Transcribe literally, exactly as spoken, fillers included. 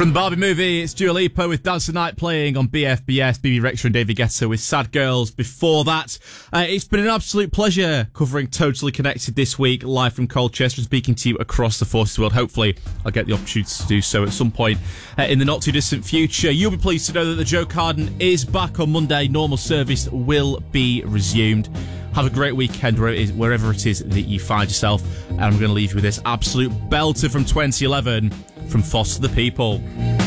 From the Barbie movie, it's Dua Lipa with Dance the Night playing on B F B S, B B Rexha and David Guetta with Sad Girls before that. Uh, it's been an absolute pleasure covering Totally Connected this week, live from Colchester, and speaking to you across the Forces world. Hopefully, I'll get the opportunity to do so at some point uh, in the not-too-distant future. You'll be pleased to know that the Joe Carden is back on Monday. Normal service will be resumed. Have a great weekend wherever it is that you find yourself. And I'm going to leave you with this absolute belter from twenty eleven from Foster the People.